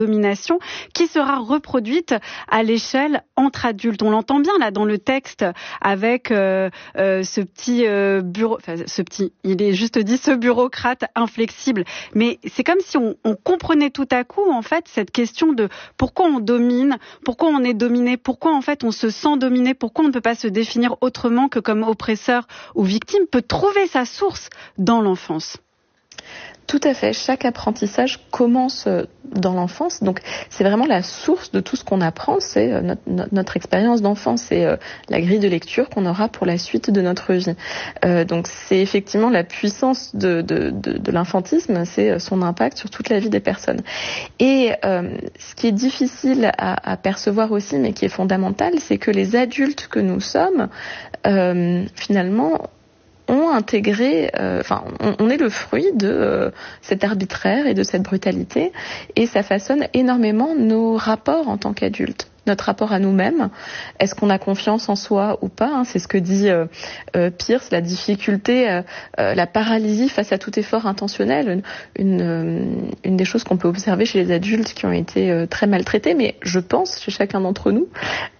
domination qui sera reproduite à l'échelle entre adultes. On l'entend bien là dans le texte avec ce petit il est juste dit ce bureaucrate inflexible. Mais c'est comme si on comprenait tout à coup en fait cette question de pourquoi on domine, pourquoi on est dominé, pourquoi en fait on se sent dominé, pourquoi on ne peut pas se définir autrement que comme oppresseur ou victime, peut trouver sa source dans l'enfance. Tout à fait. Chaque apprentissage commence dans l'enfance. Donc, c'est vraiment la source de tout ce qu'on apprend. C'est notre expérience d'enfant. C'est la grille de lecture qu'on aura pour la suite de notre vie. Donc, c'est effectivement la puissance de l'infantisme. C'est son impact sur toute la vie des personnes. Et ce qui est difficile à percevoir aussi, mais qui est fondamental, c'est que les adultes que nous sommes, finalement, ont intégré, on est le fruit de cet arbitraire et de cette brutalité, et ça façonne énormément nos rapports en tant qu'adultes. Notre rapport à nous-mêmes, est-ce qu'on a confiance en soi ou pas, c'est ce que dit Peirce, la difficulté, la paralysie face à tout effort intentionnel, une des choses qu'on peut observer chez les adultes qui ont été très maltraités, mais je pense chez chacun d'entre nous,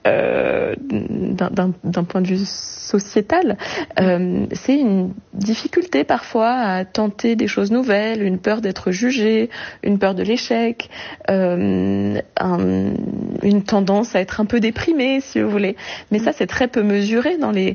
d'un point de vue sociétal, c'est une difficulté parfois à tenter des choses nouvelles, une peur d'être jugé, une peur de l'échec, une tendance à être un peu déprimé, si vous voulez. Mais ça, c'est très peu mesuré dans les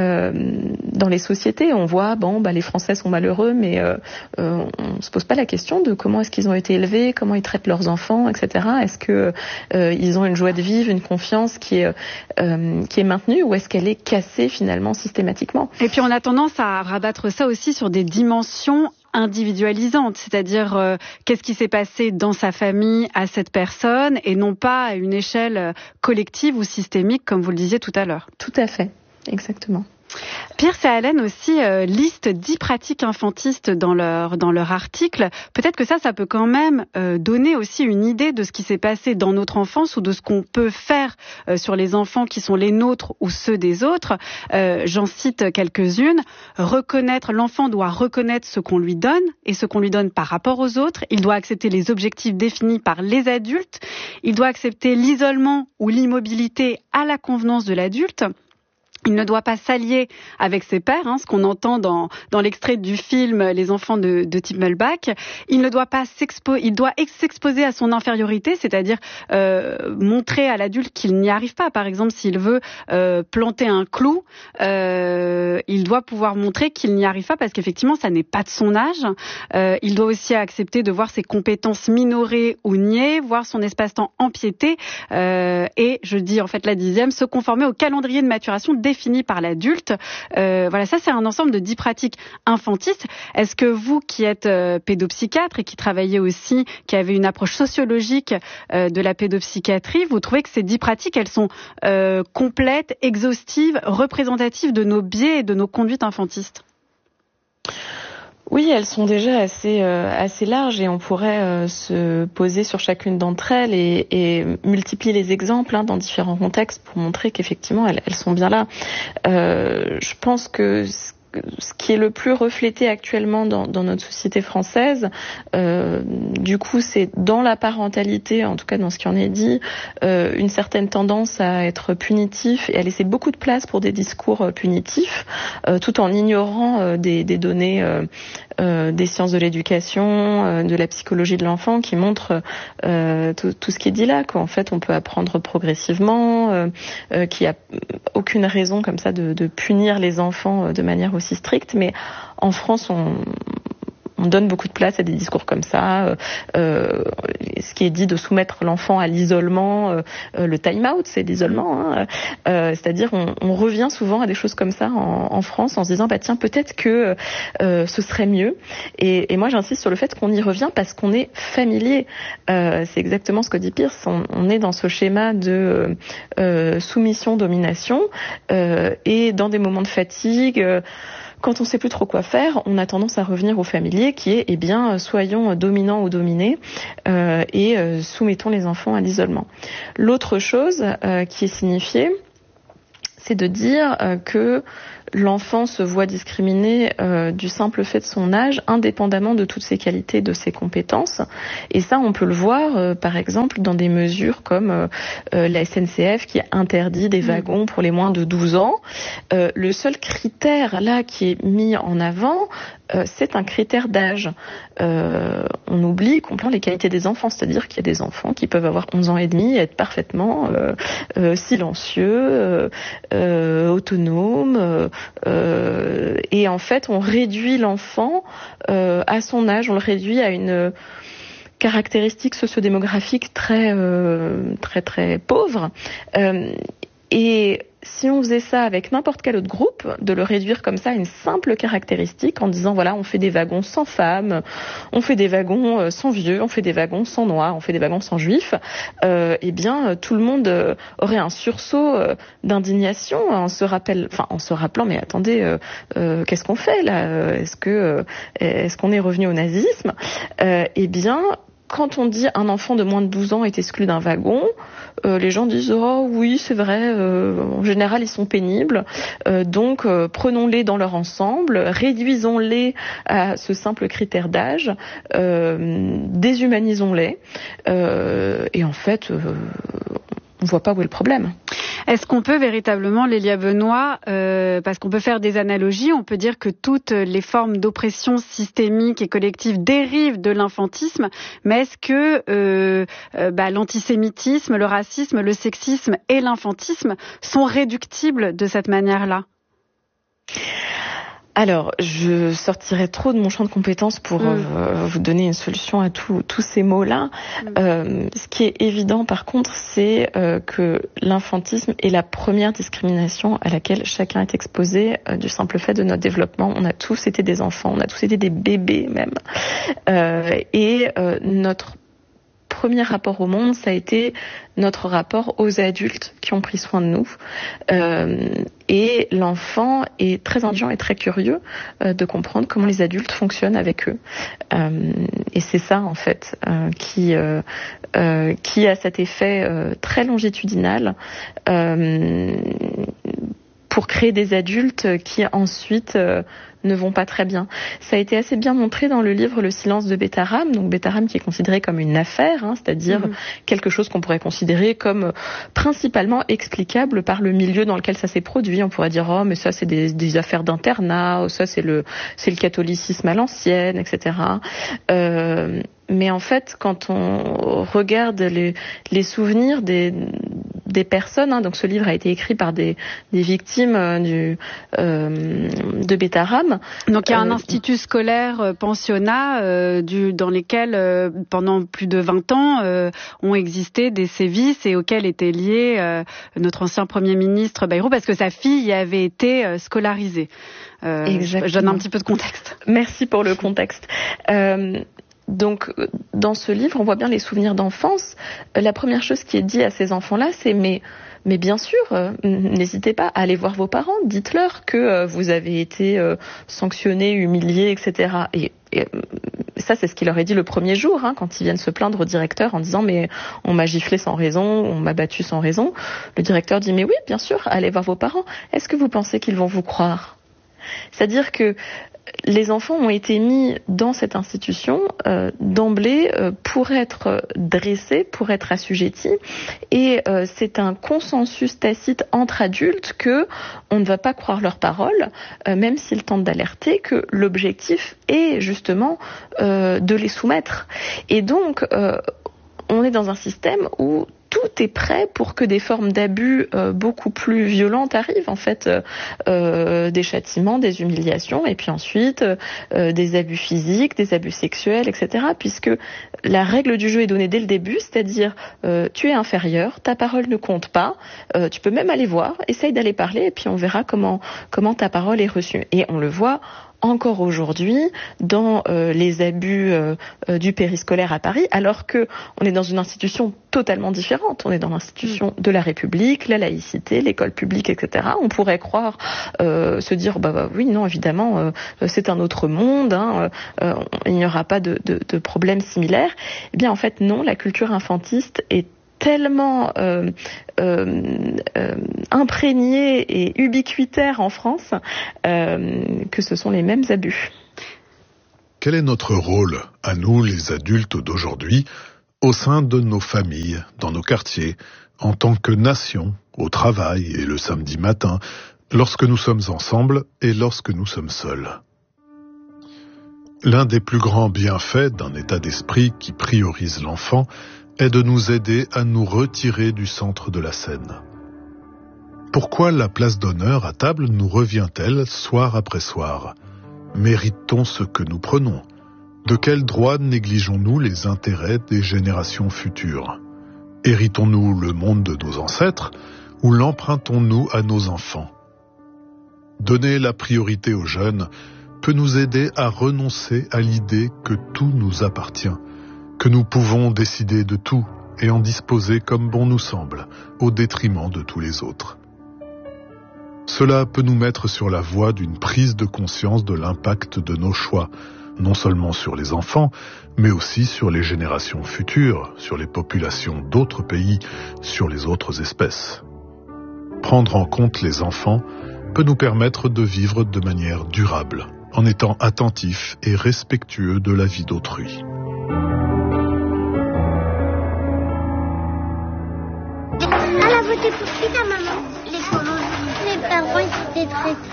sociétés. On voit, les Français sont malheureux, mais on se pose pas la question de comment est-ce qu'ils ont été élevés, comment ils traitent leurs enfants, etc. Est-ce que ils ont une joie de vivre, une confiance qui est maintenue, ou est-ce qu'elle est cassée finalement systématiquement? Et puis on a tendance à rabattre ça aussi sur des dimensions individualisante, c'est-à-dire qu'est-ce qui s'est passé dans sa famille à cette personne et non pas à une échelle collective ou systémique, comme vous le disiez tout à l'heure. Tout à fait, exactement. Peirce et Allen aussi listent 10 pratiques infantistes dans leur article. Peut-être que ça peut quand même donner aussi une idée de ce qui s'est passé dans notre enfance ou de ce qu'on peut faire sur les enfants qui sont les nôtres ou ceux des autres. J'en cite quelques-unes. L'enfant doit reconnaître ce qu'on lui donne et ce qu'on lui donne par rapport aux autres. Il doit accepter les objectifs définis par les adultes. Il doit accepter l'isolement ou l'immobilité à la convenance de l'adulte. Il ne doit pas s'allier avec ses pairs, ce qu'on entend dans l'extrait du film Les enfants de Tim Mulbach. Il ne doit pas il doit s'exposer à son infériorité, c'est-à-dire montrer à l'adulte qu'il n'y arrive pas. Par exemple, s'il veut planter un clou, il doit pouvoir montrer qu'il n'y arrive pas parce qu'effectivement, ça n'est pas de son âge. Il doit aussi accepter de voir ses compétences minorées ou niées, voir son espace-temps empiété. Et je dis en fait la 10e, se conformer au calendrier de maturation défini par l'adulte. Ça c'est un ensemble de 10 pratiques infantistes. Est-ce que vous qui êtes pédopsychiatre et qui travaillez aussi, qui avez une approche sociologique de la pédopsychiatrie, vous trouvez que ces 10 pratiques, elles sont complètes, exhaustives, représentatives de nos biais et de nos conduites infantistes? Oui, elles sont déjà assez larges et on pourrait se poser sur chacune d'entre elles et multiplier les exemples dans différents contextes pour montrer qu'effectivement elles sont bien là. Je pense que ce qui est le plus reflété actuellement dans notre société française, du coup, c'est dans la parentalité, en tout cas dans ce qui en est dit, une certaine tendance à être punitif et à laisser beaucoup de place pour des discours punitifs, tout en ignorant des données des sciences de l'éducation, de la psychologie de l'enfant qui montrent tout ce qui est dit là, qu'en fait on peut apprendre progressivement, qu'il n'y a aucune raison comme ça de punir les enfants de manière aussi stricte, mais en France on donne beaucoup de place à des discours comme ça, ce qui est dit de soumettre l'enfant à l'isolement, le time-out, c'est l'isolement, c'est-à-dire on revient souvent à des choses comme ça en France en se disant tiens, peut-être que ce serait mieux, et moi j'insiste sur le fait qu'on y revient parce qu'on est familier. C'est exactement ce que dit Peirce, on est dans ce schéma de soumission-domination, et dans des moments de fatigue, quand on ne sait plus trop quoi faire, on a tendance à revenir au familier qui est, soyons dominants ou dominés et soumettons les enfants à l'isolement. L'autre chose qui est signifiée, c'est de dire que l'enfant se voit discriminé du simple fait de son âge, indépendamment de toutes ses qualités, de ses compétences. Et ça, on peut le voir, par exemple, dans des mesures comme la SNCF qui interdit des wagons pour les moins de 12 ans. Le seul critère là qui est mis en avant, c'est un critère d'âge. On oublie complètement les qualités des enfants, c'est-à-dire qu'il y a des enfants qui peuvent avoir 11 ans et demi et être parfaitement silencieux, autonomes, et en fait on réduit l'enfant à son âge, on le réduit à une caractéristique sociodémographique très pauvre, et si on faisait ça avec n'importe quel autre groupe, de le réduire comme ça à une simple caractéristique en disant voilà, on fait des wagons sans femmes, on fait des wagons sans vieux, on fait des wagons sans noirs, on fait des wagons sans juifs, eh bien tout le monde aurait un sursaut d'indignation en se rappelant mais attendez, qu'est-ce qu'on fait là, est-ce qu'on est revenu au nazisme? Eh bien quand on dit un enfant de moins de 12 ans est exclu d'un wagon, les gens disent « Oh oui, c'est vrai, en général ils sont pénibles, donc prenons-les dans leur ensemble, réduisons-les à ce simple critère d'âge, déshumanisons-les, et en fait, on voit pas où est le problème. » Est-ce qu'on peut véritablement, Lélia Benoît, parce qu'on peut faire des analogies, on peut dire que toutes les formes d'oppression systémique et collective dérivent de l'infantisme, mais est-ce que l'antisémitisme, le racisme, le sexisme et l'infantisme sont réductibles de cette manière-là ? Alors, je sortirais trop de mon champ de compétences pour vous donner une solution à tous ces mots-là. Ce qui est évident, par contre, c'est que l'infantisme est la première discrimination à laquelle chacun est exposé du simple fait de notre développement. On a tous été des enfants, on a tous été des bébés même. Et notre premier rapport au monde, ça a été notre rapport aux adultes qui ont pris soin de nous. Et l'enfant est très intelligent et très curieux de comprendre comment les adultes fonctionnent avec eux. Et c'est ça, en fait, qui a cet effet très longitudinal pour créer des adultes qui ensuite ne vont pas très bien. Ça a été assez bien montré dans le livre Le silence de Bétharame, donc Bétharame qui est considéré comme une affaire, c'est-à-dire quelque chose qu'on pourrait considérer comme principalement explicable par le milieu dans lequel ça s'est produit. On pourrait dire oh mais ça c'est des affaires d'internat, ça c'est le catholicisme à l'ancienne, etc. Mais en fait, quand on regarde les souvenirs des personnes, donc ce livre a été écrit par des victimes de Bétharame. Donc il y a un institut scolaire, pensionnat, dans lesquels pendant plus de 20 ans ont existé des sévices et auxquels était lié notre ancien Premier ministre Bayrou parce que sa fille y avait été scolarisée. Je donne un petit peu de contexte. Merci pour le contexte. Donc, dans ce livre, on voit bien les souvenirs d'enfance. La première chose qui est dit à ces enfants-là, c'est mais bien sûr, n'hésitez pas à aller voir vos parents. Dites-leur que vous avez été sanctionnés, humiliés, etc. Et ça, c'est ce qu'il leur est dit le premier jour, quand ils viennent se plaindre au directeur en disant mais on m'a giflé sans raison, on m'a battu sans raison. Le directeur dit mais oui, bien sûr, allez voir vos parents. Est-ce que vous pensez qu'ils vont vous croire ? C'est-à-dire que les enfants ont été mis dans cette institution d'emblée pour être dressés, pour être assujettis, et c'est un consensus tacite entre adultes que on ne va pas croire leurs paroles, même s'ils tentent d'alerter que l'objectif est justement de les soumettre. Et donc on est dans un système où tout est prêt pour que des formes d'abus beaucoup plus violentes arrivent, en fait, des châtiments, des humiliations, et puis ensuite des abus physiques, des abus sexuels, etc. Puisque la règle du jeu est donnée dès le début, c'est-à-dire tu es inférieur, ta parole ne compte pas, tu peux même aller voir, essaye d'aller parler, et puis on verra comment ta parole est reçue. Et on le voit encore aujourd'hui dans les abus du périscolaire à Paris, alors que on est dans une institution totalement différente. On est dans l'institution de la République, la laïcité, l'école publique, etc. On pourrait croire, se dire, oui, non, évidemment, c'est un autre monde, il n'y aura pas de problème similaire. Eh bien, en fait, non, la culture infantiste est tellement imprégnée et ubiquitaire en France que ce sont les mêmes abus. Quel est notre rôle, à nous les adultes d'aujourd'hui, au sein de nos familles, dans nos quartiers, en tant que nation, au travail et le samedi matin, lorsque nous sommes ensemble et lorsque nous sommes seuls? L'un des plus grands bienfaits d'un état d'esprit qui priorise l'enfant est de nous aider à nous retirer du centre de la scène. Pourquoi la place d'honneur à table nous revient-elle soir après soir? Mérite-t-on ce que nous prenons? De quel droit négligeons-nous les intérêts des générations futures? Héritons-nous le monde de nos ancêtres ou l'empruntons-nous à nos enfants? Donner la priorité aux jeunes peut nous aider à renoncer à l'idée que tout nous appartient, que nous pouvons décider de tout et en disposer comme bon nous semble, au détriment de tous les autres. Cela peut nous mettre sur la voie d'une prise de conscience de l'impact de nos choix, non seulement sur les enfants, mais aussi sur les générations futures, sur les populations d'autres pays, sur les autres espèces. Prendre en compte les enfants peut nous permettre de vivre de manière durable, en étant attentifs et respectueux de la vie d'autrui. Elle a voté pour qui ta maman? Les parents étaient très tristes.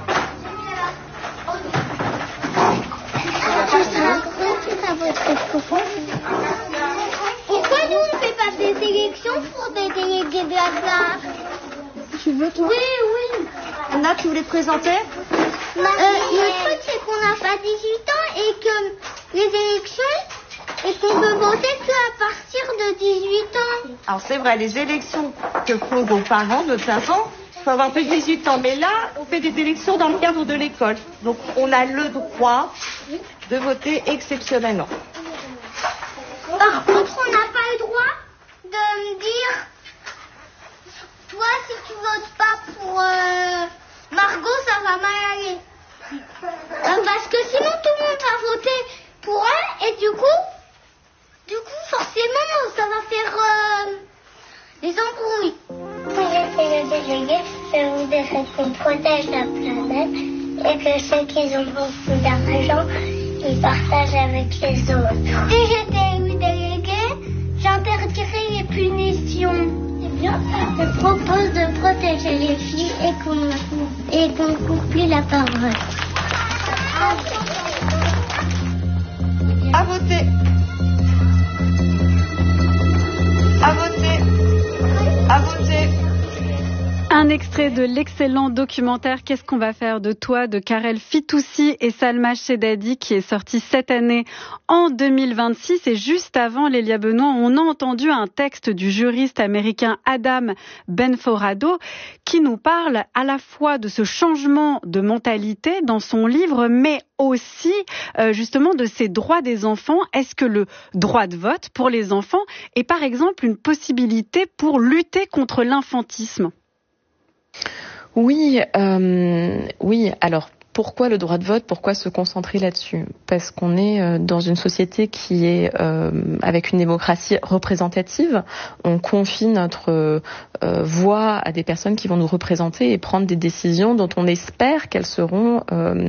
Tu as voté pour? Pourquoi nous on fait pas des élections pour des délégués de la classe? Tu veux toi? Oui. Anna, tu voulais te présenter? Le truc c'est qu'on n'a pas 18 ans et que les élections, et qu'on peut voter qu'à partir de 18 ans. Alors c'est vrai, les élections que font vos parents de 15 ans, il faut avoir fait 18 ans. Mais là, on fait des élections dans le cadre de l'école. Donc on a le droit de voter exceptionnellement. Par contre, on n'a pas le droit de me dire, toi si tu votes pas pour Margot, ça va mal aller. Parce que sinon tout le monde va voter pour elle et du coup forcément ça va faire des embrouilles. Quand j'étais le délégué, je voudrais qu'on protège la planète et que ceux qui ont beaucoup d'argent, ils partagent avec les autres. Si j'étais élu délégué, j'interdirais les punitions. Eh bien, je propose de protéger les filles et qu'on coupe plus la parole. À voter. À voter. À voter. Un extrait de l'excellent documentaire Qu'est-ce qu'on va faire de toi de Karel Fitoussi et Salma Chedadi qui est sorti cette année en 2026. Et juste avant, Lélia Benoît, on a entendu un texte du juriste américain Adam Benforado qui nous parle à la fois de ce changement de mentalité dans son livre, mais aussi justement de ces droits des enfants. Est-ce que le droit de vote pour les enfants est par exemple une possibilité pour lutter contre l'infantisme ? Oui, alors pourquoi le droit de vote? Pourquoi se concentrer là-dessus? Parce qu'on est dans une société qui est avec une démocratie représentative. On confie notre voix à des personnes qui vont nous représenter et prendre des décisions dont on espère qu'elles seront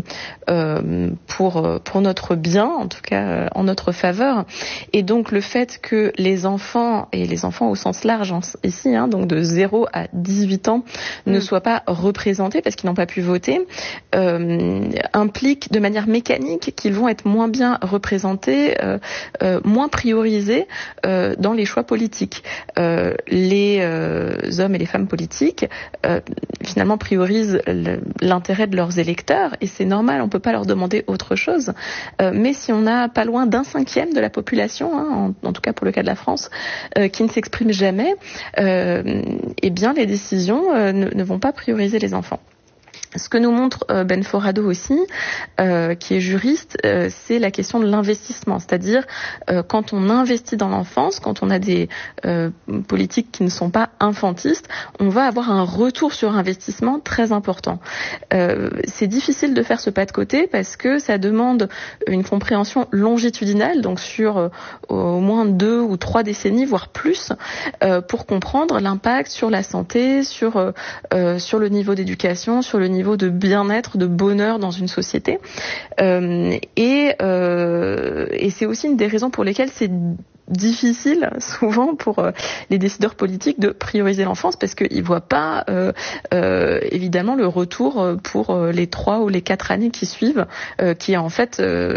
pour notre bien, en tout cas en notre faveur. Et donc le fait que les enfants, et les enfants au sens large ici, donc de 0 à 18 ans, ne soient pas représentés parce qu'ils n'ont pas pu voter, implique de manière mécanique qu'ils vont être moins bien représentés, moins priorisés dans les choix politiques. Les hommes et les femmes politiques finalement priorisent l'intérêt de leurs électeurs et c'est normal, on peut pas leur demander autre chose. Mais si on a pas loin d'1/5 de la population, en tout cas pour le cas de la France, qui ne s'exprime jamais, eh bien les décisions ne vont pas prioriser les enfants. Ce que nous montre Ben Forado aussi, qui est juriste, c'est la question de l'investissement. C'est-à-dire, quand on investit dans l'enfance, quand on a des politiques qui ne sont pas infantistes, on va avoir un retour sur investissement très important. C'est difficile de faire ce pas de côté parce que ça demande une compréhension longitudinale, donc sur au moins 2 ou 3 décennies, voire plus, pour comprendre l'impact sur la santé, sur le niveau d'éducation, sur le niveau de bien-être, de bonheur dans une société. Et c'est aussi une des raisons pour lesquelles c'est difficile souvent pour les décideurs politiques de prioriser l'enfance parce qu'ils voient pas évidemment le retour pour les 3 ou les 4 années qui suivent, qui est en fait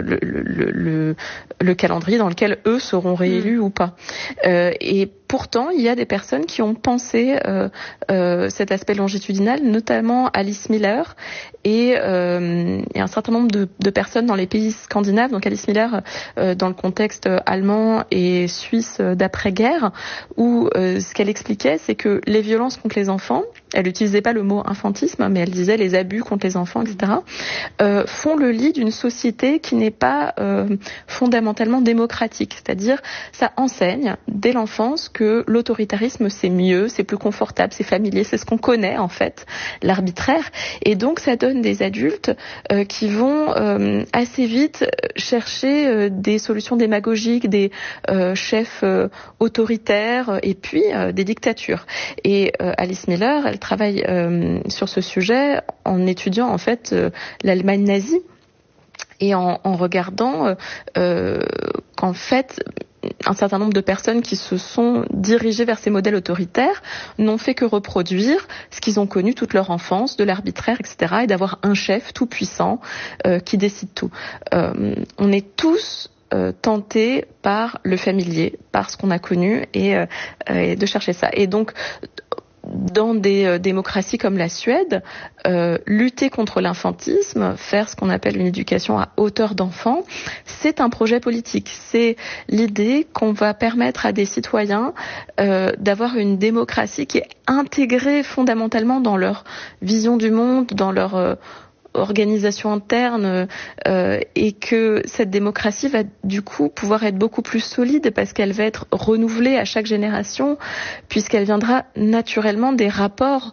le calendrier dans lequel eux seront réélus ou pas. Et pourtant, il y a des personnes qui ont pensé cet aspect longitudinal, notamment Alice Miller et un certain nombre de personnes dans les pays scandinaves. Donc Alice Miller dans le contexte allemand et suisse d'après-guerre, où ce qu'elle expliquait, c'est que les violences contre les enfants, elle n'utilisait pas le mot infantisme, mais elle disait les abus contre les enfants, etc., font le lit d'une société qui n'est pas fondamentalement démocratique. C'est-à-dire, ça enseigne dès l'enfance que l'autoritarisme c'est mieux, c'est plus confortable, c'est familier, c'est ce qu'on connaît en fait, l'arbitraire. Et donc ça donne des adultes qui vont assez vite chercher des solutions démagogiques, des chefs autoritaires et puis des dictatures. Et Alice Miller, elle travaille sur ce sujet en étudiant en fait l'Allemagne nazie et en regardant qu'en fait un certain nombre de personnes qui se sont dirigées vers ces modèles autoritaires n'ont fait que reproduire ce qu'ils ont connu toute leur enfance, de l'arbitraire, etc., et d'avoir un chef tout puissant qui décide tout. On est tous tentés par le familier, par ce qu'on a connu et de chercher ça. Et donc, dans des démocraties comme la Suède, lutter contre l'infantisme, faire ce qu'on appelle une éducation à hauteur d'enfant, c'est un projet politique. C'est l'idée qu'on va permettre à des citoyens d'avoir une démocratie qui est intégrée fondamentalement dans leur vision du monde, dans leur organisation interne, et que cette démocratie va du coup pouvoir être beaucoup plus solide parce qu'elle va être renouvelée à chaque génération, puisqu'elle viendra naturellement des rapports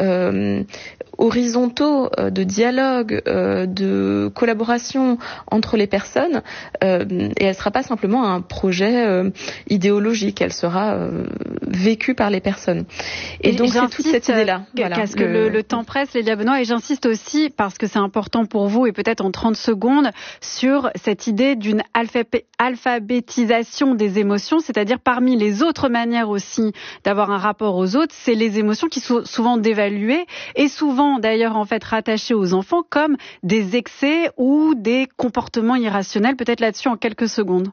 horizontaux de dialogue, de collaboration entre les personnes, et elle sera pas simplement un projet idéologique, elle sera vécue par les personnes. Et donc c'est toute cette idée-là. Voilà, parce que le temps presse, Lélia Benoît, et j'insiste aussi parce que c'est important pour vous, et peut-être en 30 secondes, sur cette idée d'une alphabétisation des émotions, c'est-à-dire parmi les autres manières aussi d'avoir un rapport aux autres, c'est les émotions qui sont souvent dévaluées et souvent d'ailleurs en fait rattachées aux enfants comme des excès ou des comportements irrationnels. Peut-être là-dessus en quelques secondes.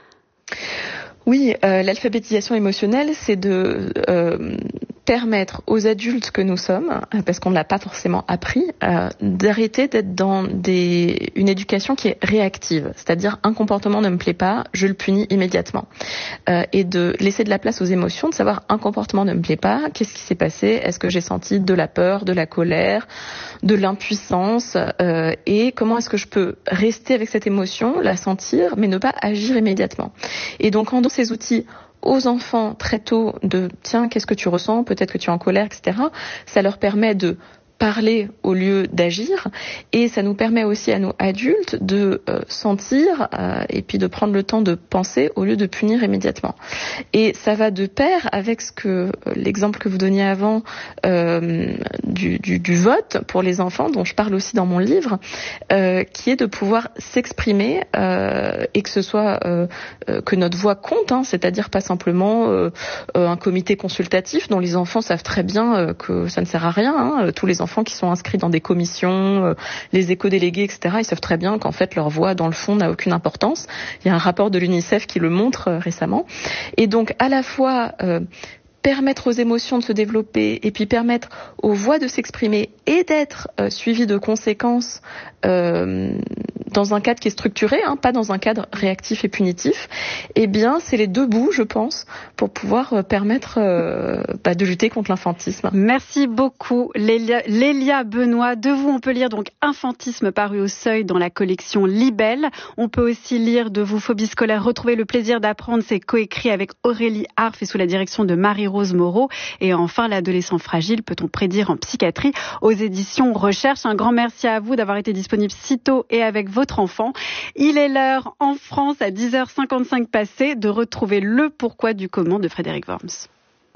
Oui, l'alphabétisation émotionnelle, c'est de permettre aux adultes que nous sommes, parce qu'on ne l'a pas forcément appris, d'arrêter d'être dans une éducation qui est réactive. C'est-à-dire, un comportement ne me plaît pas, je le punis immédiatement. Et de laisser de la place aux émotions, de savoir un comportement ne me plaît pas, qu'est-ce qui s'est passé, est-ce que j'ai senti de la peur, de la colère, de l'impuissance, et comment est-ce que je peux rester avec cette émotion, la sentir, mais ne pas agir immédiatement. Et donc, en donnant ces outils aux enfants très tôt de tiens, qu'est-ce que tu ressens, peut-être que tu es en colère, etc. Ça leur permet de parler au lieu d'agir, et ça nous permet aussi à nous adultes de sentir et puis de prendre le temps de penser au lieu de punir immédiatement. Et ça va de pair avec l'exemple que vous donniez avant du vote pour les enfants, dont je parle aussi dans mon livre, qui est de pouvoir s'exprimer et que ce soit que notre voix compte, c'est-à-dire pas simplement un comité consultatif dont les enfants savent très bien que ça ne sert à rien. Tous les enfants qui sont inscrits dans des commissions, les éco-délégués, etc., ils savent très bien qu'en fait leur voix dans le fond n'a aucune importance. Il y a un rapport de l'UNICEF qui le montre récemment. Et donc à la fois permettre aux émotions de se développer et puis permettre aux voix de s'exprimer et d'être suivies de conséquences dans un cadre qui est structuré, pas dans un cadre réactif et punitif, eh bien, c'est les deux bouts, je pense, pour pouvoir permettre de lutter contre l'infantisme. Merci beaucoup, Lélia Benoît. De vous, on peut lire donc Infantisme paru au Seuil dans la collection Libelle. On peut aussi lire de vous Phobie scolaire, retrouver le plaisir d'apprendre. C'est coécrit avec Aurélie Arf et sous la direction de Marie-Rose Moreau. Et enfin, L'adolescent fragile, peut-on prédire en psychiatrie aux éditions Recherche. Un grand merci à vous d'avoir été disponible si tôt et avec votre enfant. Il est l'heure en France à 10h55 passées de retrouver le pourquoi du comment de Frédéric Worms.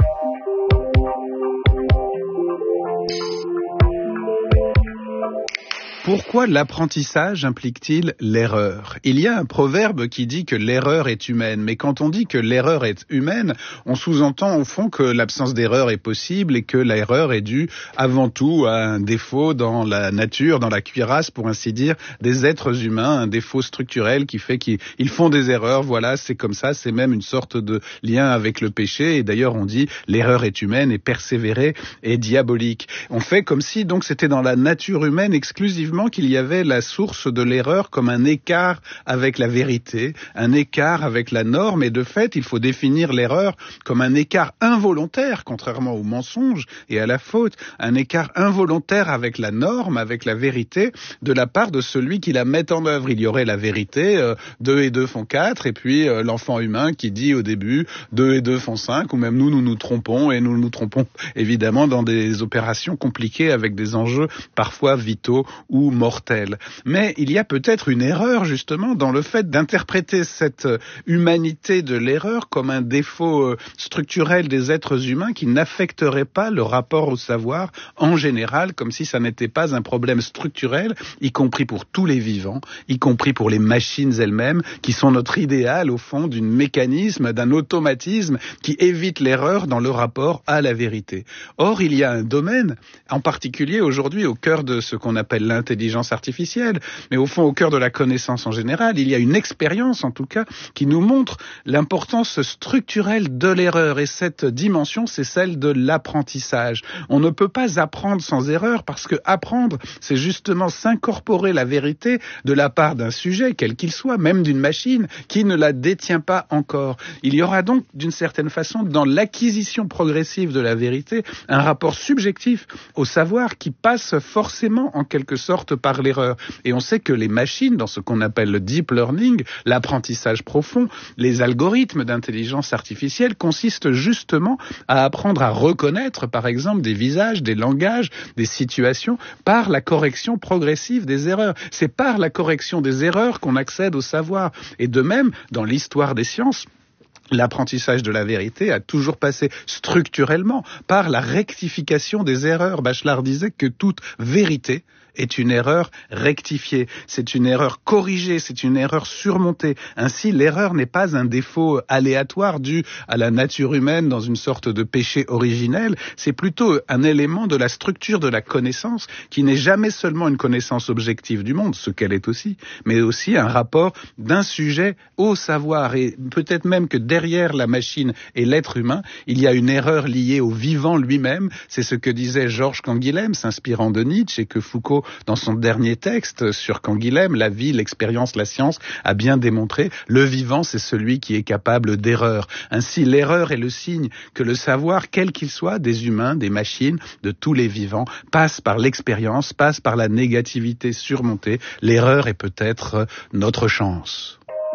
Pourquoi l'apprentissage implique-t-il l'erreur ? Il y a un proverbe qui dit que l'erreur est humaine, mais quand on dit que l'erreur est humaine, on sous-entend au fond que l'absence d'erreur est possible et que l'erreur est due avant tout à un défaut dans la nature, dans la cuirasse, pour ainsi dire, des êtres humains, un défaut structurel qui fait qu'ils font des erreurs, voilà, c'est comme ça, c'est même une sorte de lien avec le péché, et d'ailleurs on dit l'erreur est humaine et persévérer est diabolique. On fait comme si donc c'était dans la nature humaine exclusivement qu'il y avait la source de l'erreur comme un écart avec la vérité, un écart avec la norme, et de fait, il faut définir l'erreur comme un écart involontaire, contrairement au mensonge et à la faute, un écart involontaire avec la norme, avec la vérité, de la part de celui qui la met en œuvre. Il y aurait la vérité, 2 et 2 font 4, et puis l'enfant humain qui dit au début 2 et 2 font 5, ou même nous nous trompons, et nous nous trompons évidemment dans des opérations compliquées avec des enjeux parfois vitaux ou mortels. Mais il y a peut-être une erreur justement dans le fait d'interpréter cette humanité de l'erreur comme un défaut structurel des êtres humains qui n'affecterait pas le rapport au savoir en général, comme si ça n'était pas un problème structurel, y compris pour tous les vivants, y compris pour les machines elles-mêmes, qui sont notre idéal au fond d'un mécanisme, d'un automatisme qui évite l'erreur dans le rapport à la vérité. Or, il y a un domaine, en particulier aujourd'hui au cœur de ce qu'on appelle l'intelligence artificielle, mais au fond au cœur de la connaissance en général, il y a une expérience en tout cas qui nous montre l'importance structurelle de l'erreur, et cette dimension c'est celle de l'apprentissage. On ne peut pas apprendre sans erreur, parce que apprendre c'est justement s'incorporer la vérité de la part d'un sujet, quel qu'il soit, même d'une machine qui ne la détient pas encore. Il y aura donc d'une certaine façon dans l'acquisition progressive de la vérité un rapport subjectif au savoir qui passe forcément en quelque sorte par l'erreur. Et on sait que les machines, dans ce qu'on appelle le deep learning, l'apprentissage profond, les algorithmes d'intelligence artificielle consistent justement à apprendre à reconnaître, par exemple, des visages, des langages, des situations, par la correction progressive des erreurs. C'est par la correction des erreurs qu'on accède au savoir. Et de même, dans l'histoire des sciences, l'apprentissage de la vérité a toujours passé structurellement par la rectification des erreurs. Bachelard disait que toute vérité est une erreur rectifiée, c'est une erreur corrigée, c'est une erreur surmontée. Ainsi, l'erreur n'est pas un défaut aléatoire dû à la nature humaine dans une sorte de péché originel, c'est plutôt un élément de la structure de la connaissance qui n'est jamais seulement une connaissance objective du monde, ce qu'elle est aussi, mais aussi un rapport d'un sujet au savoir. Et peut-être même que derrière la machine et l'être humain, il y a une erreur liée au vivant lui-même. C'est ce que disait Georges Canguilhem, s'inspirant de Nietzsche, et que Foucault, dans son dernier texte sur Canguilhem, La vie, l'expérience, la science, a bien démontré. Le vivant, c'est celui qui est capable d'erreur. Ainsi, l'erreur est le signe que le savoir, quel qu'il soit, des humains, des machines, de tous les vivants, passe par l'expérience, passe par la négativité surmontée. L'erreur est peut-être notre chance.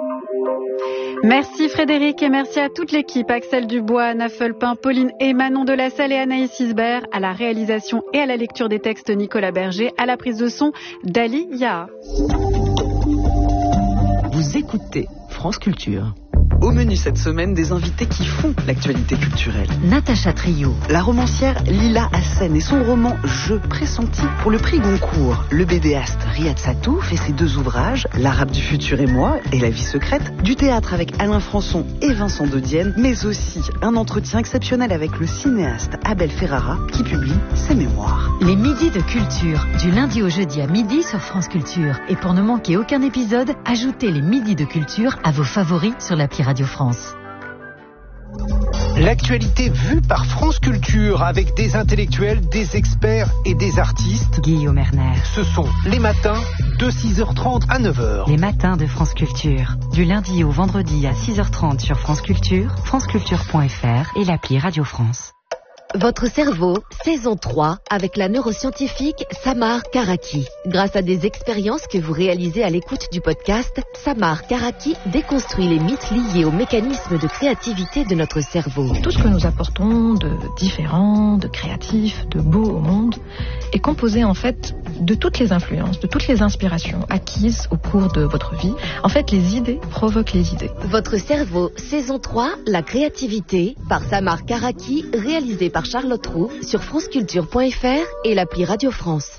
Merci Frédéric, et merci à toute l'équipe, Axel Dubois, Anna Fulpin, Pauline et Manon Delasalle et Anaïs Isbert, à la réalisation et à la lecture des textes Nicolas Berger, à la prise de son Dali Yaha. Vous écoutez France Culture. Au menu cette semaine, des invités qui font l'actualité culturelle. Natacha Trio, La romancière Lila Hassen et son roman Je pressenti pour le prix Goncourt. Le bédéaste Riyad Sattouf fait ses 2 ouvrages, L'Arabe du futur et moi et La vie secrète. Du théâtre avec Alain Françon et Vincent de Dienne, mais aussi un entretien exceptionnel avec le cinéaste Abel Ferrara qui publie ses mémoires. les midis de culture, du lundi au jeudi à midi sur France Culture. Et pour ne manquer aucun épisode, ajoutez les midis de culture à vos favoris sur l'appli Radio France. L'actualité vue par France Culture avec des intellectuels, des experts et des artistes. Guillaume Erner. Ce sont les matins de 6h30 à 9h. Les matins de France Culture. Du lundi au vendredi à 6h30 sur France Culture, franceculture.fr et l'appli Radio France. Votre cerveau, saison 3, avec la neuroscientifique Samar Karaki. Grâce à des expériences que vous réalisez à l'écoute du podcast, Samar Karaki déconstruit les mythes liés aux mécanismes de créativité de notre cerveau. Tout ce que nous apportons de différent, de créatif, de beau au monde est composé en fait de toutes les influences, de toutes les inspirations acquises au cours de votre vie. En fait, les idées provoquent les idées. Votre cerveau, saison 3, la créativité, par Samar Karaki, réalisé par Charlotte Roux sur franceculture.fr et l'appli Radio France.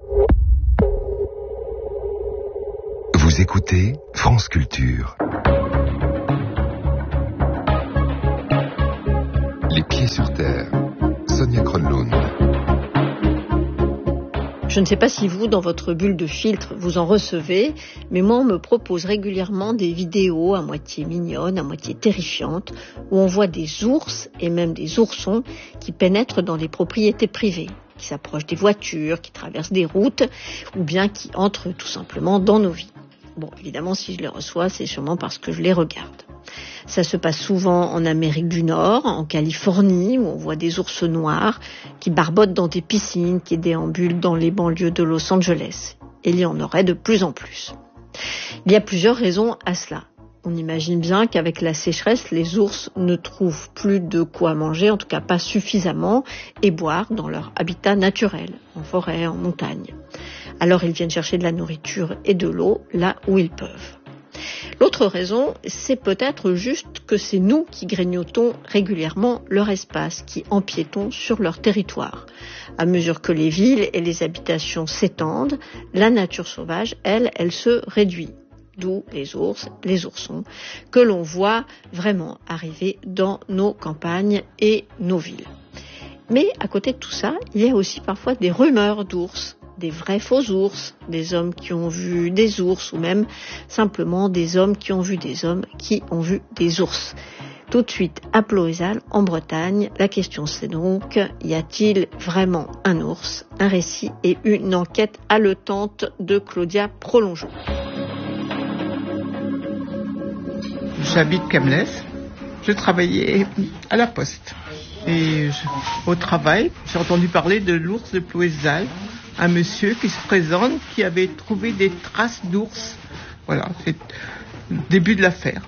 Vous écoutez France Culture. Les pieds sur terre. Sonia Kronlund. Je ne sais pas si vous, dans votre bulle de filtre, vous en recevez, mais moi, on me propose régulièrement des vidéos à moitié mignonnes, à moitié terrifiantes, où on voit des ours et même des oursons qui pénètrent dans les propriétés privées, qui s'approchent des voitures, qui traversent des routes, ou bien qui entrent tout simplement dans nos vies. Bon, évidemment, si je les reçois, c'est sûrement parce que je les regarde. Ça se passe souvent en Amérique du Nord, en Californie, où on voit des ours noirs qui barbotent dans des piscines, qui déambulent dans les banlieues de Los Angeles. Et il y en aurait de plus en plus. Il y a plusieurs raisons à cela. On imagine bien qu'avec la sécheresse, les ours ne trouvent plus de quoi manger, en tout cas pas suffisamment, et boire dans leur habitat naturel, en forêt, en montagne. Alors ils viennent chercher de la nourriture et de l'eau là où ils peuvent. L'autre raison, c'est peut-être juste que c'est nous qui grignotons régulièrement leur espace, qui empiétons sur leur territoire. À mesure que les villes et les habitations s'étendent, la nature sauvage, elle se réduit. D'où les ours, les oursons, que l'on voit vraiment arriver dans nos campagnes et nos villes. Mais à côté de tout ça, il y a aussi parfois des rumeurs d'ours, des vrais faux ours, des hommes qui ont vu des ours ou même simplement des hommes qui ont vu des hommes qui ont vu des ours. Tout de suite à Ploëzal, en Bretagne, la question c'est donc, y a-t-il vraiment un ours? Un récit et une enquête haletante de Claudia Prolongeau. J'habite Camlès, je travaillais à la poste et au travail, j'ai entendu parler de l'ours de Ploëzal. Un monsieur qui se présente, qui avait trouvé des traces d'ours. Voilà, c'est le début de l'affaire.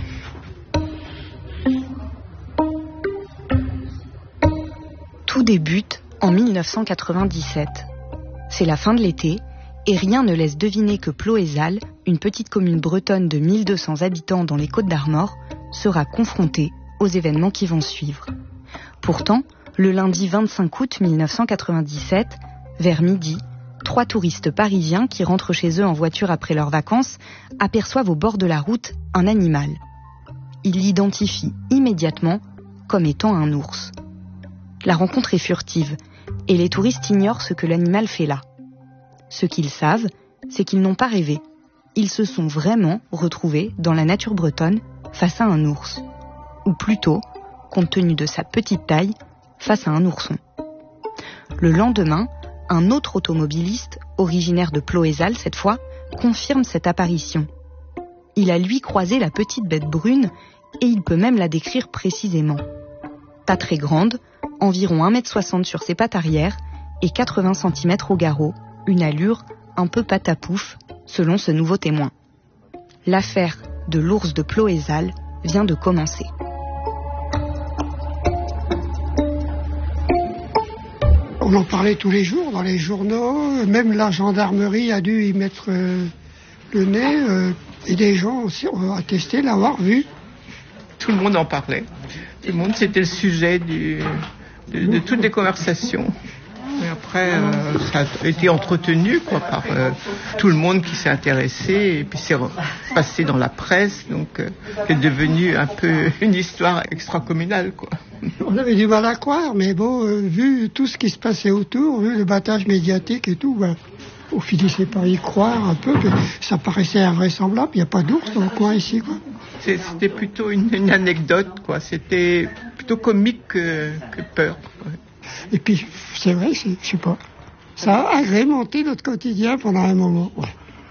Tout débute en 1997. C'est la fin de l'été et rien ne laisse deviner que Ploëzal, une petite commune bretonne de 1200 habitants dans les Côtes-d'Armor, sera confrontée aux événements qui vont suivre. Pourtant, le lundi 25 août 1997, vers midi, 3 touristes parisiens qui rentrent chez eux en voiture après leurs vacances aperçoivent au bord de la route un animal. Ils l'identifient immédiatement comme étant un ours. La rencontre est furtive et les touristes ignorent ce que l'animal fait là. Ce qu'ils savent, c'est qu'ils n'ont pas rêvé. Ils se sont vraiment retrouvés dans la nature bretonne face à un ours. Ou plutôt, compte tenu de sa petite taille, face à un ourson. Le lendemain, un autre automobiliste, originaire de Ploëzal cette fois, confirme cette apparition. Il a lui croisé la petite bête brune et il peut même la décrire précisément. Pas très grande, environ 1,60 m sur ses pattes arrière et 80 cm au garrot, une allure un peu patapouf, selon ce nouveau témoin. L'affaire de l'ours de Ploëzal vient de commencer. On en parlait tous les jours dans les journaux, même la gendarmerie a dû y mettre le nez, et des gens aussi ont attesté l'avoir vu. Tout le monde en parlait. Tout le monde, c'était le sujet de toutes les conversations. Et après, ça a été entretenu par tout le monde qui s'est intéressé, et puis c'est passé dans la presse, donc c'est devenu un peu une histoire extracommunale, quoi. On avait du mal à croire, mais bon, vu tout ce qui se passait autour, vu le battage médiatique et tout, on finissait par y croire un peu, ça paraissait invraisemblable, il n'y a pas d'ours dans le coin ici, quoi. c'était plutôt une anecdote, quoi. C'était plutôt comique que peur. Ouais. Et puis, c'est vrai, je sais pas, ça a agrémenté notre quotidien pendant un moment. Ouais.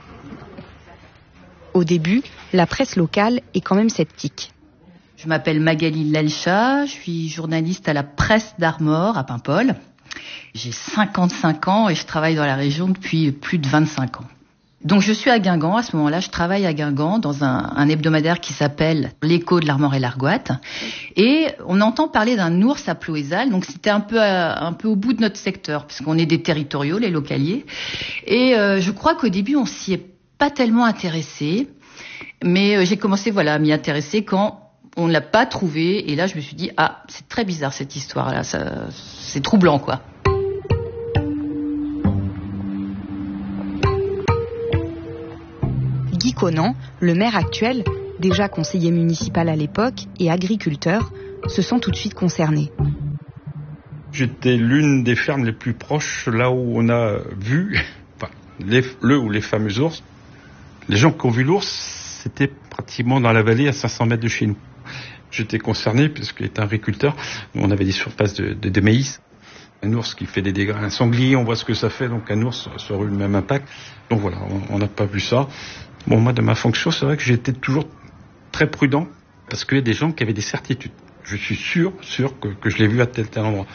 Au début, la presse locale est quand même sceptique. Je m'appelle Magali Lelcha, je suis journaliste à la Presse d'Armor à Paimpol. J'ai 55 ans et je travaille dans la région depuis plus de 25 ans. Donc je suis à Guingamp, à ce moment-là, je travaille à Guingamp dans un hebdomadaire qui s'appelle L'Écho de l'Armor et l'Argoate. Et on entend parler d'un ours à Ploézal, donc c'était un peu au bout de notre secteur, puisqu'on est des territoriaux, les localiers. Et je crois qu'au début, on s'y est pas tellement intéressé, mais j'ai commencé à m'y intéresser quand on ne l'a pas trouvé. Et là, je me suis dit, c'est très bizarre cette histoire-là, c'est troublant, quoi. Guy Conan, le maire actuel, déjà conseiller municipal à l'époque et agriculteur, se sent tout de suite concerné. J'étais l'une des fermes les plus proches, là où on a vu les fameux ours. Les gens qui ont vu l'ours, c'était pratiquement dans la vallée à 500 mètres de chez nous. J'étais concerné puisqu'il était agriculteur. On avait des surfaces de maïs. Un ours qui fait des dégâts, un sanglier, on voit ce que ça fait, donc un ours, ça aurait eu le même impact. Donc voilà, on n'a pas vu ça. Bon, moi, de ma fonction, c'est vrai que j'étais toujours très prudent, parce qu'il y a des gens qui avaient des certitudes. Je suis sûr que je l'ai vu à tel endroit.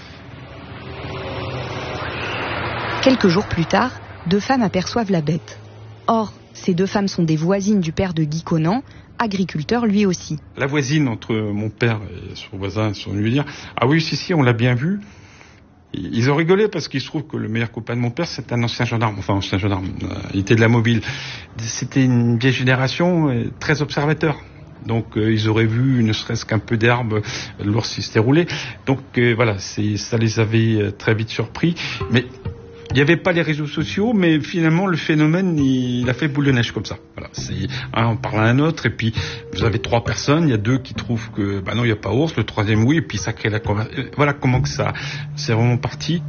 Quelques jours plus tard, 2 femmes aperçoivent la bête. Or, ces 2 femmes sont des voisines du père de Guy Conan, agriculteur lui aussi. La voisine entre mon père et son voisin sont venus lui dire « Ah oui, si, on l'a bien vu ». Ils ont rigolé parce qu'il se trouve que le meilleur copain de mon père, c'est un ancien gendarme. Il était de la mobile. C'était une vieille génération très observateur. Donc ils auraient vu ne serait-ce qu'un peu d'herbe, l'ours il s'était roulé. Donc ça les avait très vite surpris. Mais il n'y avait pas les réseaux sociaux, mais finalement le phénomène il a fait boule de neige comme ça. Voilà, on parle à un autre et puis vous avez 3 personnes, il y a 2 qui trouvent que non il n'y a pas ours, le 3e oui, et puis ça crée la conversation. Voilà comment que ça c'est vraiment parti.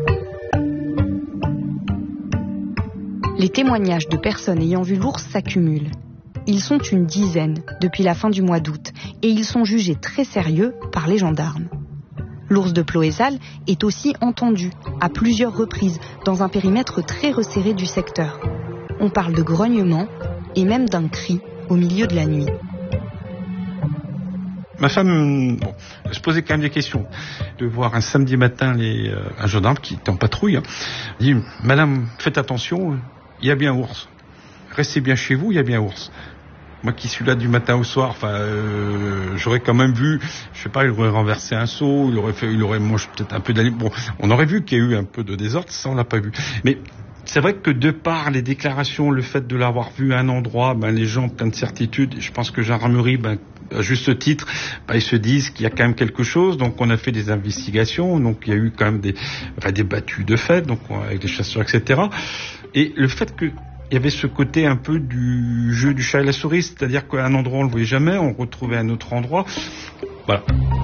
Les témoignages de personnes ayant vu l'ours s'accumulent. Ils sont une dizaine depuis la fin du mois d'août et ils sont jugés très sérieux par les gendarmes. L'ours de Ploézal est aussi entendu à plusieurs reprises dans un périmètre très resserré du secteur. On parle de grognements et même d'un cri au milieu de la nuit. Ma femme se posait quand même des questions. De voir un samedi matin un gendarme qui était en patrouille dit « Madame, faites attention, il y a bien ours. Restez bien chez vous, il y a bien ours. » Moi qui suis là du matin au soir, j'aurais quand même vu, je sais pas, il aurait renversé un seau, il aurait mangé peut-être un peu d'aliments. Bon, on aurait vu qu'il y a eu un peu de désordre, ça on l'a pas vu. Mais c'est vrai que de par les déclarations, le fait de l'avoir vu à un endroit, les gens plein de certitudes, je pense que gendarmerie, à juste titre, ils se disent qu'il y a quand même quelque chose. Donc on a fait des investigations, donc il y a eu quand même des battues de fait, donc avec des chasseurs, etc. Et le fait que il y avait ce côté un peu du jeu du chat et la souris, c'est-à-dire qu'à un endroit on le voyait jamais, on retrouvait un autre endroit. Voilà.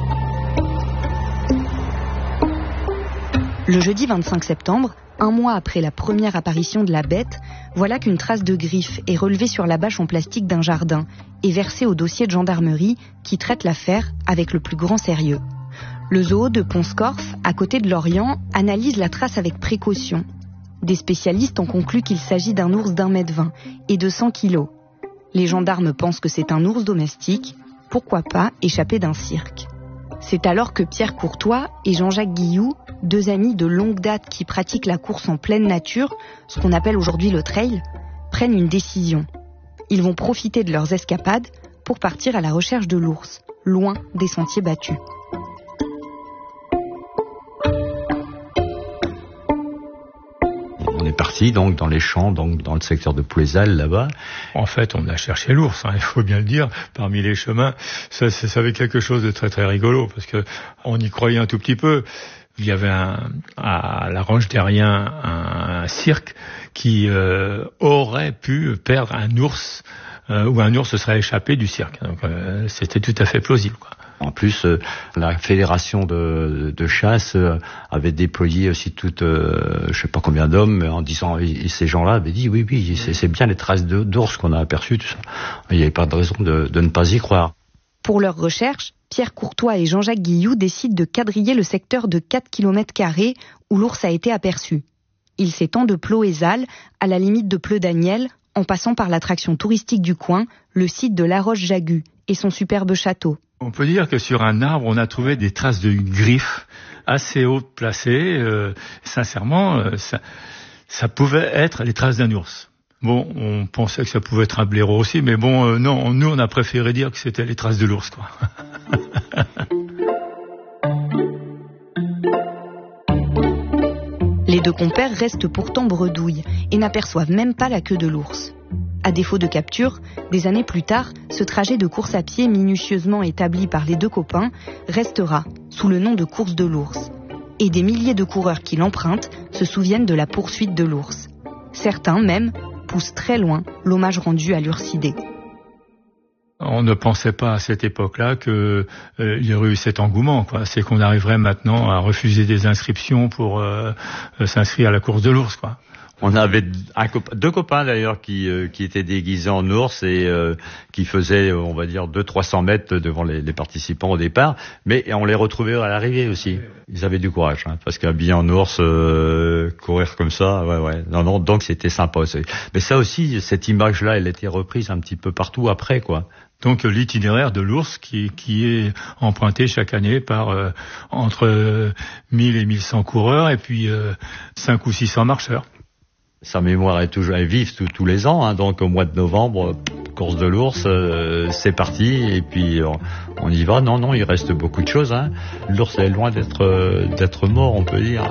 Le jeudi 25 septembre, un mois après la première apparition de la bête, voilà qu'une trace de griffe est relevée sur la bâche en plastique d'un jardin et versée au dossier de gendarmerie qui traite l'affaire avec le plus grand sérieux. Le zoo de Pont-Scorff, à côté de Lorient, analyse la trace avec précaution. Des spécialistes ont conclu qu'il s'agit d'un ours d'1,20 m et de 100 kg. Les gendarmes pensent que c'est un ours domestique, pourquoi pas échappé d'un cirque. C'est alors que Pierre Courtois et Jean-Jacques Guilloux, 2 amis de longue date qui pratiquent la course en pleine nature, ce qu'on appelle aujourd'hui le trail, prennent une décision. Ils vont profiter de leurs escapades pour partir à la recherche de l'ours, loin des sentiers battus. On est parti donc dans les champs, donc dans le secteur de Ploézal là-bas. En fait, on a cherché l'ours, il faut bien le dire, parmi les chemins. Ça avait quelque chose de très très rigolo parce que on y croyait un tout petit peu. Il y avait à la Roche Derrien un cirque qui aurait pu perdre un ours ou un ours se serait échappé du cirque. Donc c'était tout à fait plausible, quoi. En plus, la fédération de chasse avait déployé aussi toute, je sais pas combien d'hommes, en disant, et ces gens-là avaient dit oui, c'est bien les traces d'ours qu'on a aperçues, tout ça. Il n'y avait pas de raison de ne pas y croire. Pour leurs recherches, Pierre Courtois et Jean-Jacques Guilloux décident de quadriller le secteur de 4 km² où l'ours a été aperçu. Il s'étend de Ploëzal à la limite de Pleu-Daniel, en passant par l'attraction touristique du coin, le site de La Roche-Jagu et son superbe château. On peut dire que sur un arbre, on a trouvé des traces de griffes assez hautes placées. Sincèrement, ça pouvait être les traces d'un ours. Bon, on pensait que ça pouvait être un blaireau aussi, mais bon, non, nous on a préféré dire que c'était les traces de l'ours, quoi. Les deux compères restent pourtant bredouilles et n'aperçoivent même pas la queue de l'ours. À défaut de capture, des années plus tard, ce trajet de course à pied minutieusement établi par les deux copains restera sous le nom de course de l'ours. Et des milliers de coureurs qui l'empruntent se souviennent de la poursuite de l'ours. Certains, même, poussent très loin l'hommage rendu à l'ursidé. On ne pensait pas à cette époque-là qu'il y aurait eu cet engouement, quoi. C'est qu'on arriverait maintenant à refuser des inscriptions pour s'inscrire à la course de l'ours, quoi. On avait deux copains d'ailleurs qui étaient déguisés en ours et qui faisaient, on va dire, 200-300 mètres devant les participants au départ, mais on les retrouvait à l'arrivée aussi. Ils avaient du courage, hein, parce qu'habillés en ours, courir comme ça, ouais. Non, donc c'était sympa aussi. Mais ça aussi, cette image-là, elle était reprise un petit peu partout après, quoi. Donc l'itinéraire de l'ours qui est emprunté chaque année par entre 1000 et 1100 coureurs et puis 5 ou 600 marcheurs. Sa mémoire est toujours vive tous les ans, hein, donc au mois de novembre, course de l'ours, c'est parti, et puis on y va. Non, il reste beaucoup de choses, hein. L'ours est loin d'être mort, on peut dire.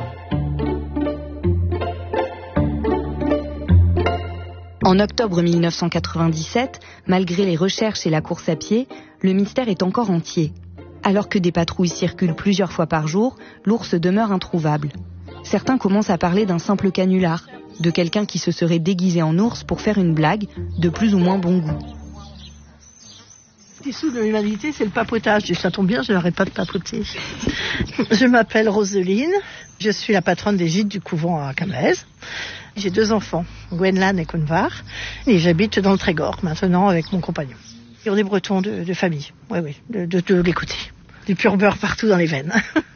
En octobre 1997, malgré les recherches et la course à pied, le mystère est encore entier. Alors que des patrouilles circulent plusieurs fois par jour, l'ours demeure introuvable. Certains commencent à parler d'un simple canular, de quelqu'un qui se serait déguisé en ours pour faire une blague de plus ou moins bon goût. Dessous de l'humanité, c'est le papotage. Ça tombe bien, je n'arrête pas de papoter. Je m'appelle Roseline, je suis la patronne des gîtes du couvent à Camaise. J'ai 2 enfants, Gwenlan et Convar, et j'habite dans le Trégor maintenant avec mon compagnon. Et on est bretons de famille, oui, de l'écouter. Du pur beurre partout dans les veines.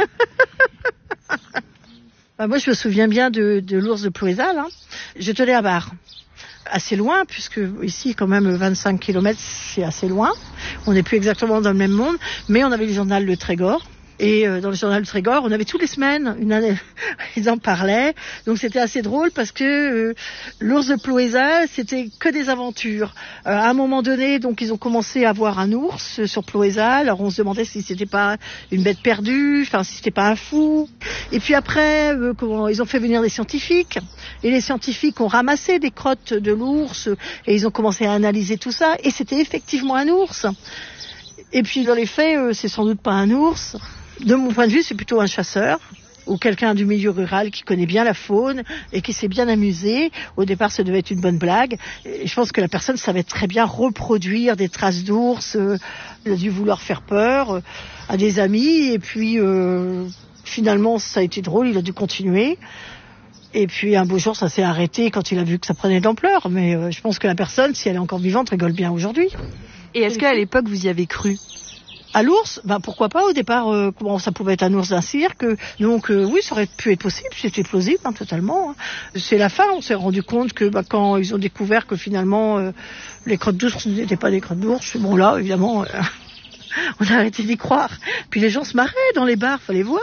Moi, je me souviens bien de l'ours de Ploëzal. Hein. Je tenais à Bar, assez loin, puisque ici, quand même, 25 km, c'est assez loin. On n'est plus exactement dans le même monde, mais on avait le journal Le Trégor. Et dans le journal Le Trégor, on avait toutes les semaines, une année, ils en parlaient. Donc c'était assez drôle parce que l'ours de Ploëzal, c'était que des aventures. À un moment donné, donc ils ont commencé à voir un ours sur Ploëzal. Alors on se demandait si c'était pas une bête perdue, enfin si c'était pas un fou. Et puis après, ils ont fait venir des scientifiques. Et les scientifiques ont ramassé des crottes de l'ours et ils ont commencé à analyser tout ça. Et c'était effectivement un ours. Et puis dans les faits, c'est sans doute pas un ours. De mon point de vue, c'est plutôt un chasseur ou quelqu'un du milieu rural qui connaît bien la faune et qui s'est bien amusé. Au départ, ça devait être une bonne blague. Et je pense que la personne savait très bien reproduire des traces d'ours. Il a dû vouloir faire peur à des amis. Et puis, finalement, ça a été drôle. Il a dû continuer. Et puis, un beau jour, ça s'est arrêté quand il a vu que ça prenait de l'ampleur. Mais je pense que la personne, si elle est encore vivante, rigole bien aujourd'hui. Et est-ce qu'à l'époque, vous y avez cru ? À l'ours, pourquoi pas au départ, ça pouvait être un ours d'un cirque, donc oui, ça aurait pu être possible, c'était plausible, totalement. C'est la fin, on s'est rendu compte que quand ils ont découvert que finalement les crottes d'ours n'étaient pas des crottes d'ours, bon là, évidemment, on a arrêté d'y croire. Puis les gens se marraient dans les bars, fallait voir,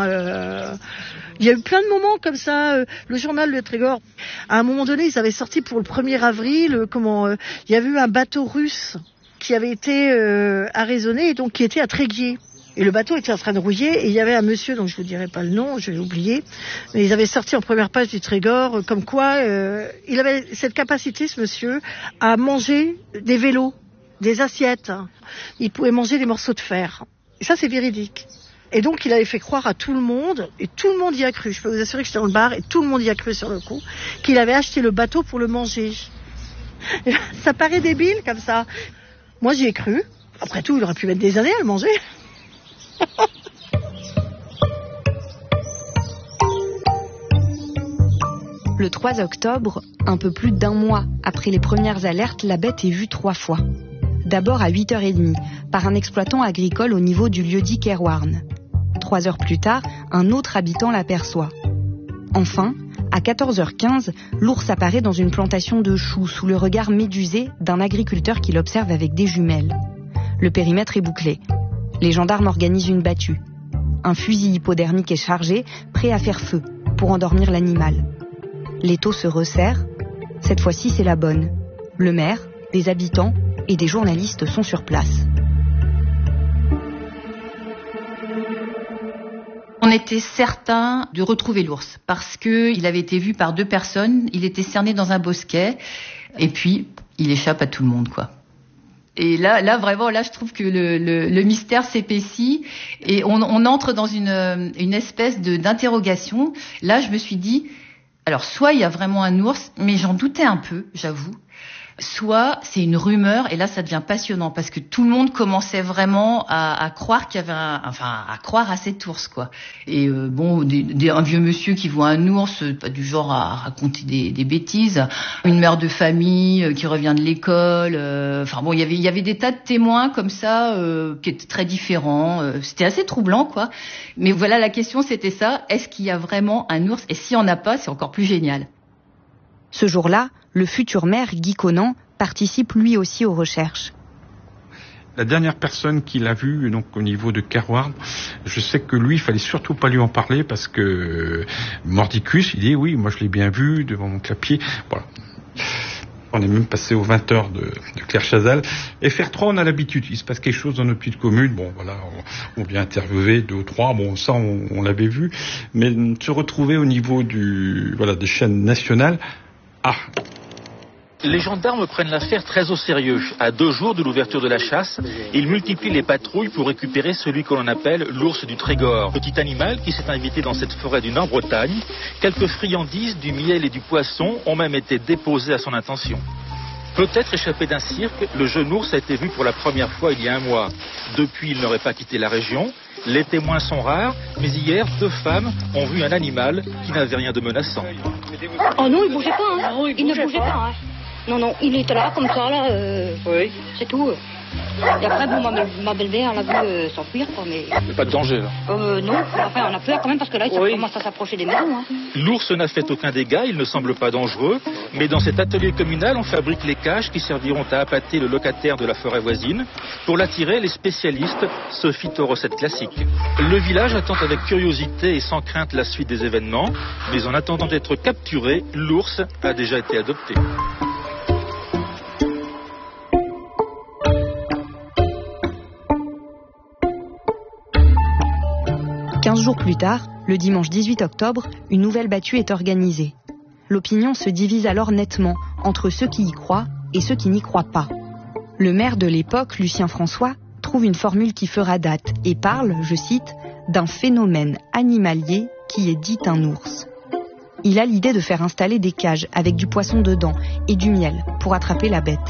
il y a eu plein de moments comme ça. Le journal Le Trégor, à un moment donné, ils avaient sorti pour le 1er avril, il y avait eu un bateau russe qui avait été arraisonné et donc qui était à Tréguier. Et le bateau était en train de rouiller et il y avait un monsieur, dont je ne vous dirai pas le nom, je vais oublier, mais ils avaient sorti en première page du Trégor comme quoi il avait cette capacité, ce monsieur, à manger des vélos, des assiettes. Il pouvait manger des morceaux de fer. Et ça, c'est véridique. Et donc, il avait fait croire à tout le monde, et tout le monde y a cru. Je peux vous assurer que j'étais dans le bar et tout le monde y a cru sur le coup, qu'il avait acheté le bateau pour le manger. Ça paraît débile comme ça. Moi, j'y ai cru. Après tout, il aurait pu mettre des années à le manger. Le 3 octobre, un peu plus d'un mois après les premières alertes, la bête est vue 3 fois. D'abord à 8h30, par un exploitant agricole au niveau du lieu-dit Kerwarn. 3 heures plus tard, un autre habitant l'aperçoit. Enfin, à 14h15, l'ours apparaît dans une plantation de choux sous le regard médusé d'un agriculteur qui l'observe avec des jumelles. Le périmètre est bouclé. Les gendarmes organisent une battue. Un fusil hypodermique est chargé, prêt à faire feu, pour endormir l'animal. L'étau se resserre. Cette fois-ci, c'est la bonne. Le maire, des habitants et des journalistes sont sur place. On était certain de retrouver l'ours parce qu'il avait été vu par 2 personnes, il était cerné dans un bosquet et puis il échappe à tout le monde, quoi. Et là vraiment, je trouve que le mystère s'épaissit et on entre dans une espèce d'interrogation. Là, je me suis dit, alors soit il y a vraiment un ours, mais j'en doutais un peu, j'avoue. Soit c'est une rumeur, et là ça devient passionnant parce que tout le monde commençait vraiment à croire qu'il y avait à croire à cet ours, quoi. Et un vieux monsieur qui voit un ours, pas du genre à raconter des bêtises, une mère de famille qui revient de l'école, il y avait des tas de témoins comme ça qui étaient très différents. C'était assez troublant, quoi. Mais voilà, la question c'était ça, est-ce qu'il y a vraiment un ours? Et s'il n'y en a pas, c'est encore plus génial. Ce jour-là, le futur maire, Guy Conan, participe lui aussi aux recherches. La dernière personne qui l'a vu, donc au niveau de Kerwarn, je sais que lui, il fallait surtout pas lui en parler parce que Mordicus, il dit oui, moi je l'ai bien vu devant mon clapier. Voilà. On est même passé aux 20 heures de Claire Chazal. FR3, on a l'habitude. Il se passe quelque chose dans nos petites communes. Bon, voilà, on vient interviewer 2 ou 3. Bon, ça, on l'avait vu. Mais se retrouver au niveau des chaînes nationales, Les gendarmes prennent l'affaire très au sérieux. À 2 jours de l'ouverture de la chasse, ils multiplient les patrouilles pour récupérer celui que l'on appelle l'ours du Trégor. Petit animal qui s'est invité dans cette forêt du Nord-Bretagne. Quelques friandises, du miel et du poisson ont même été déposées à son intention. Peut-être échappé d'un cirque, le jeune ours a été vu pour la première fois il y a 1 mois. Depuis, il n'aurait pas quitté la région. Les témoins sont rares, mais hier, 2 femmes ont vu un animal qui n'avait rien de menaçant. Oh non, il bougeait pas, hein. Non, il ne bougeait pas. Hein. Non, il était là, comme ça, là, oui. C'est tout. Et après, ma belle-mère l'a vu s'enfuir, quoi, mais... Il n'y a pas de danger, là? Non, enfin, on a peur quand même, parce que là, il commence à s'approcher des maisons, hein. L'ours n'a fait aucun dégât, il ne semble pas dangereux, mais dans cet atelier communal, on fabrique les cages qui serviront à appâter le locataire de la forêt voisine. Pour l'attirer, les spécialistes se fient aux recettes classiques. Le village attend avec curiosité et sans crainte la suite des événements, mais en attendant d'être capturé, l'ours a déjà été adopté. 15 jours plus tard, le dimanche 18 octobre, une nouvelle battue est organisée. L'opinion se divise alors nettement entre ceux qui y croient et ceux qui n'y croient pas. Le maire de l'époque, Lucien François, trouve une formule qui fera date et parle, je cite, d'un phénomène animalier qui est dit un ours. Il a l'idée de faire installer des cages avec du poisson dedans et du miel pour attraper la bête.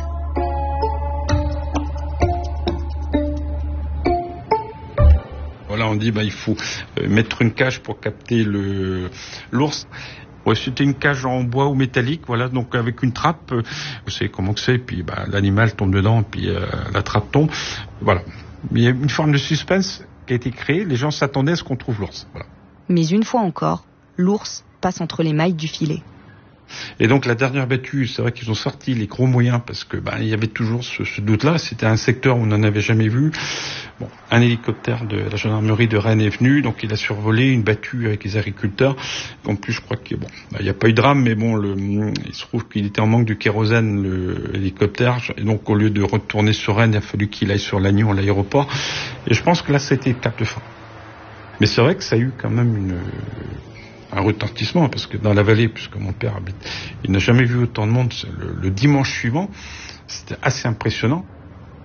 Voilà, on dit il faut mettre une cage pour capter l'ours. Ouais, c'était une cage en bois ou métallique, voilà, donc avec une trappe, vous savez comment que c'est, puis l'animal tombe dedans, puis la trappe tombe, voilà. Il y a une forme de suspense qui a été créée, les gens s'attendaient à ce qu'on trouve l'ours, voilà. Mais une fois encore, l'ours passe entre les mailles du filet. Et donc la dernière battue, c'est vrai qu'ils ont sorti les gros moyens parce que il y avait toujours ce doute-là. C'était un secteur où on n'en avait jamais vu. Bon, un hélicoptère de la gendarmerie de Rennes est venu, donc il a survolé une battue avec les agriculteurs. En plus, je crois qu'il n'y a pas eu de drame, mais il se trouve qu'il était en manque de kérosène, l'hélicoptère. Et donc au lieu de retourner sur Rennes, il a fallu qu'il aille sur Lannion, l'aéroport. Et je pense que là, c'était étape de fin. Mais c'est vrai que ça a eu quand même un retentissement, parce que dans la vallée, puisque mon père habite, il n'a jamais vu autant de monde. Le dimanche suivant, c'était assez impressionnant.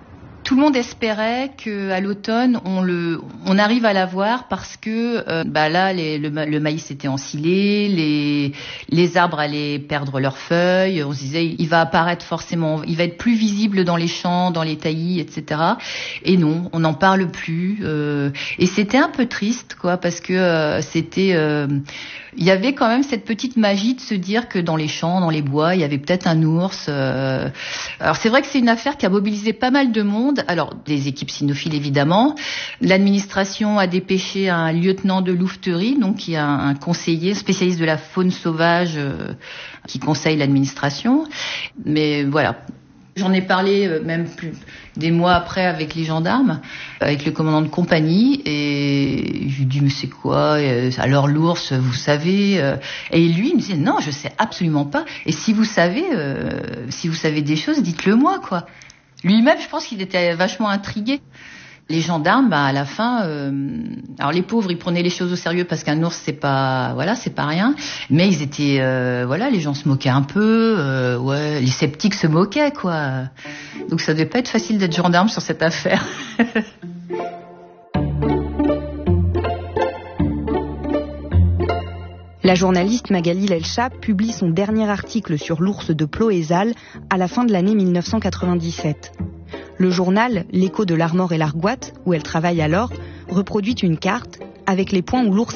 Tout le monde espérait qu'à l'automne, on arrive à l'avoir parce que là, le maïs était ensilé, les arbres allaient perdre leurs feuilles. On se disait, il va apparaître forcément, il va être plus visible dans les champs, dans les taillis, etc. Et non, on n'en parle plus. Et c'était un peu triste, quoi, parce que il y avait quand même cette petite magie de se dire que dans les champs, dans les bois, il y avait peut-être un ours. Alors c'est vrai que c'est une affaire qui a mobilisé pas mal de monde. Alors des équipes cynophiles évidemment. L'administration a dépêché un lieutenant de louveterie, donc qui est un conseiller spécialiste de la faune sauvage qui conseille l'administration. Mais voilà. J'en ai parlé même plus des mois après avec les gendarmes, avec le commandant de compagnie, et je lui dis mais c'est quoi alors l'ours, vous savez et lui il me disait non, je sais absolument pas, et si vous savez des choses, dites-le moi, quoi. Lui-même, je pense qu'il était vachement intrigué. Les gendarmes, à la fin, alors les pauvres, ils prenaient les choses au sérieux parce qu'un ours, c'est pas rien. Mais ils étaient, les gens se moquaient un peu, les sceptiques se moquaient, quoi. Donc ça devait pas être facile d'être gendarme sur cette affaire. La journaliste Magali Lelcha publie son dernier article sur l'ours de Ploëzal à la fin de l'année 1997. Le journal L'Écho de l'Armor et l'Argoat, où elle travaille alors, reproduit une carte avec les points où l'ours